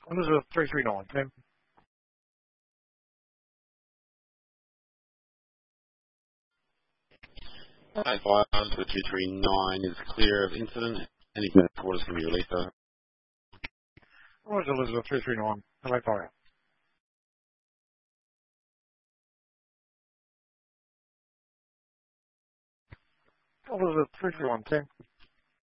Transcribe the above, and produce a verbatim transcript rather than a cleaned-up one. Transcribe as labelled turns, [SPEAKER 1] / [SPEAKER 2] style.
[SPEAKER 1] Elizabeth three three nine, ten.
[SPEAKER 2] Eight five to two three nine is clear of incident. Any orders can be released. Over.
[SPEAKER 1] Roger, Elizabeth three three nine, L A fire. Elizabeth three three one, ten.